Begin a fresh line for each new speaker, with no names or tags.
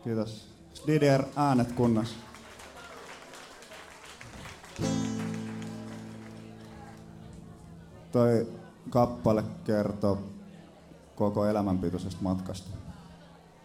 Kiitos. Didier, äänet kunnossa. Toi kappale kertoo koko elämänpituisesta matkasta.